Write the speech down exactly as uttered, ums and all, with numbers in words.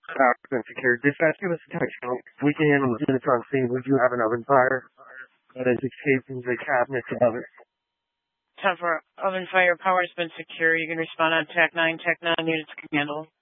Power's been secured. Dispatch, give us a touch. We can handle the units on scene. We do have an oven fire that has escaped into the cabinets above it. ten four, oven fire, power's been secure. You can respond on TAC nine. TAC nine units can handle.